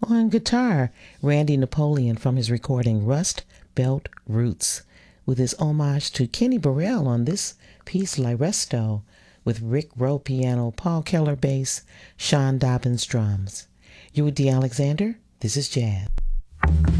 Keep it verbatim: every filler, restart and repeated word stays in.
On guitar, Randy Napoleon from his recording Rust Belt Roots, with his homage to Kenny Burrell on this piece La Resto, with Rick Rowe piano, Paul Keller bass, Sean Dobbins drums. You with D. Alexander? This is Jazz.